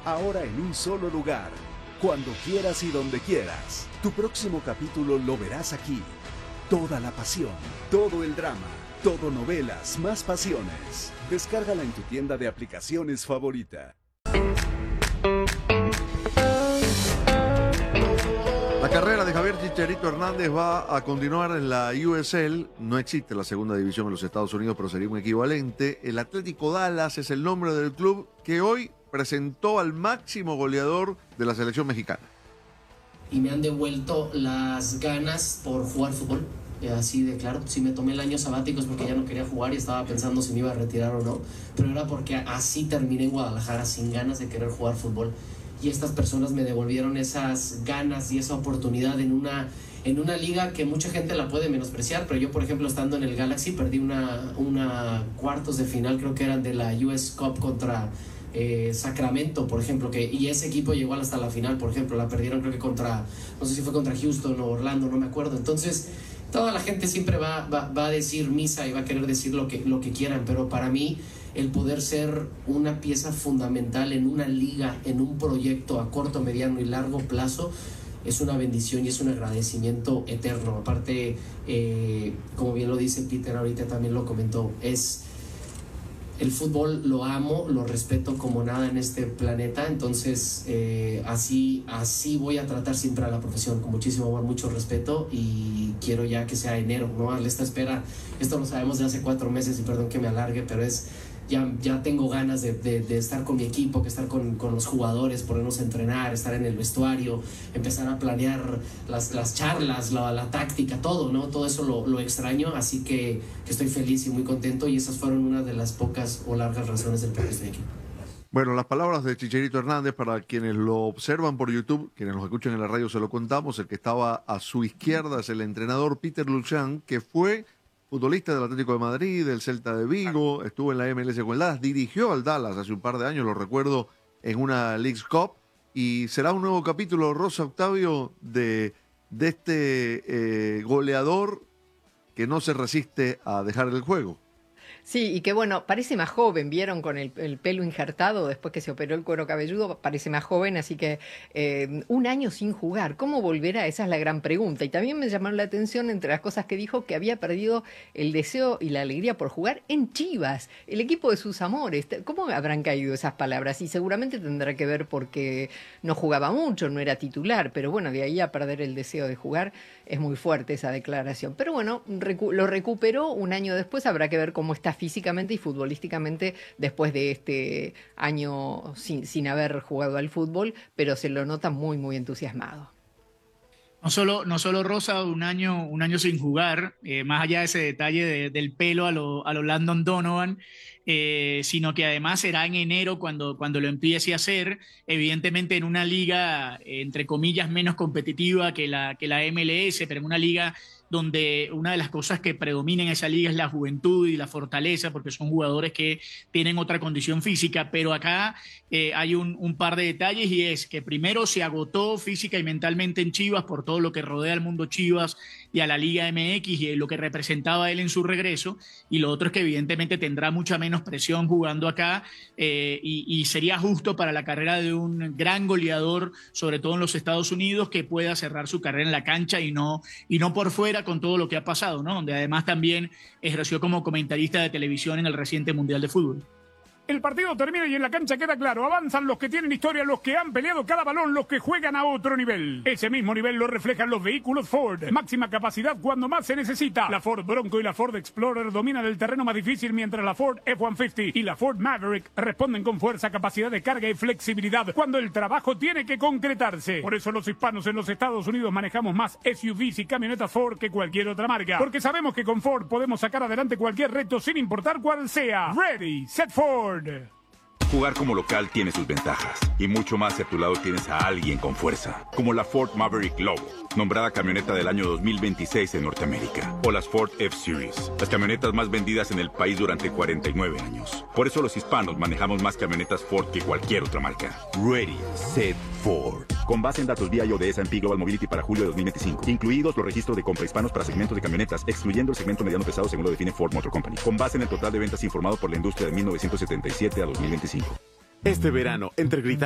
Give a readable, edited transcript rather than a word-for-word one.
ahora en un solo lugar. Cuando quieras y donde quieras. Tu próximo capítulo lo verás aquí. Toda la pasión, todo el drama, todo novelas, más pasiones. Descárgala en tu tienda de aplicaciones favorita. La carrera de Javier Chicharito Hernández va a continuar en la USL. No existe la segunda división en los Estados Unidos, pero sería un equivalente. El Atlético Dallas es el nombre del club que hoy presentó al máximo goleador de la selección mexicana. Y me han devuelto las ganas por jugar fútbol. Así de claro, sí me tomé el año sabático es porque ya no quería jugar y estaba pensando si me iba a retirar o no. Pero era porque así terminé en Guadalajara sin ganas de querer jugar fútbol. Y estas personas me devolvieron esas ganas y esa oportunidad en una liga que mucha gente la puede menospreciar, pero yo, por ejemplo, estando en el Galaxy, perdí una cuartos de final, creo que eran de la US Cup contra Sacramento, por ejemplo, y ese equipo llegó hasta la final, por ejemplo, la perdieron creo que no sé si fue contra Houston o Orlando, no me acuerdo. Entonces, toda la gente siempre va a decir misa y va a querer decir lo que quieran, pero para mí el poder ser una pieza fundamental en una liga, en un proyecto a corto, mediano y largo plazo, es una bendición y es un agradecimiento eterno. Aparte, como bien lo dice Peter, ahorita también lo comentó, el fútbol lo amo, lo respeto como nada en este planeta, entonces así voy a tratar siempre a la profesión, con muchísimo amor, mucho respeto, y quiero ya que sea enero, ¿no? A esta espera, esto lo sabemos de hace 4 meses y perdón que me alargue, pero ya tengo ganas de estar con mi equipo, que estar con los jugadores, ponernos a entrenar, estar en el vestuario, empezar a planear las charlas, la táctica, todo, ¿no? Todo eso lo extraño, así que estoy feliz y muy contento, y esas fueron una de las pocas o largas razones del por qué estoy aquí. Bueno, las palabras de Chicharito Hernández, para quienes lo observan por YouTube, quienes nos escuchan en la radio se lo contamos, el que estaba a su izquierda es el entrenador Peter Luchán, que fue futbolista del Atlético de Madrid, del Celta de Vigo, estuvo en la MLS con el Dallas, dirigió al Dallas hace un par de años, lo recuerdo, en una Leagues Cup, y será un nuevo capítulo, Rosa, Octavio, de este goleador que no se resiste a dejar el juego. Sí, y que bueno, parece más joven, vieron con el pelo injertado después que se operó el cuero cabelludo, parece más joven, así que 1 año sin jugar, ¿cómo volverá? Esa es la gran pregunta. Y también me llamaron la atención, entre las cosas que dijo, que había perdido el deseo y la alegría por jugar en Chivas, el equipo de sus amores. ¿Cómo habrán caído esas palabras? Y seguramente tendrá que ver porque no jugaba mucho, no era titular, pero bueno, de ahí a perder el deseo de jugar es muy fuerte esa declaración. Pero bueno, lo recuperó 1 año después, habrá que ver cómo está físicamente y futbolísticamente después de este año sin haber jugado al fútbol, pero se lo nota muy, muy entusiasmado. No solo Rosa, un año sin jugar, más allá de ese detalle del pelo a lo Landon Donovan, sino que además será en enero cuando lo empiece a hacer, evidentemente en una liga, entre comillas, menos competitiva que la MLS, pero en una liga donde una de las cosas que predomina en esa liga es la juventud y la fortaleza, porque son jugadores que tienen otra condición física, pero acá hay un par de detalles, y es que primero se agotó física y mentalmente en Chivas por todo lo que rodea al mundo Chivas y a la Liga MX y lo que representaba él en su regreso, y lo otro es que evidentemente tendrá mucha menos presión jugando acá, y sería justo para la carrera de un gran goleador, sobre todo en los Estados Unidos, que pueda cerrar su carrera en la cancha y no por fuera, con todo lo que ha pasado, ¿no? Donde además también ejerció como comentarista de televisión en el reciente Mundial de Fútbol. El partido termina y en la cancha queda claro. Avanzan los que tienen historia, los que han peleado cada balón, los que juegan a otro nivel. Ese mismo nivel lo reflejan los vehículos Ford. Máxima capacidad cuando más se necesita. La Ford Bronco y la Ford Explorer dominan el terreno más difícil, mientras la Ford F-150 y la Ford Maverick responden con fuerza, capacidad de carga y flexibilidad cuando el trabajo tiene que concretarse. Por eso los hispanos en los Estados Unidos manejamos más SUVs y camionetas Ford que cualquier otra marca. Porque sabemos que con Ford podemos sacar adelante cualquier reto sin importar cuál sea. Ready, set, Ford. Jugar como local tiene sus ventajas, y mucho más si a tu lado tienes a alguien con fuerza, como la Ford Maverick Lobo, nombrada camioneta del año 2026 en Norteamérica, o las Ford F-Series, las camionetas más vendidas en el país durante 49 años. Por eso los hispanos manejamos más camionetas Ford que cualquier otra marca. Ready, set, Ford. Con base en datos BIO de S&P Global Mobility para julio de 2025, incluidos los registros de compra hispanos para segmentos de camionetas, excluyendo el segmento mediano pesado según lo define Ford Motor Company, con base en el total de ventas informado por la industria de 1977 a 2025. Este verano, entre gritar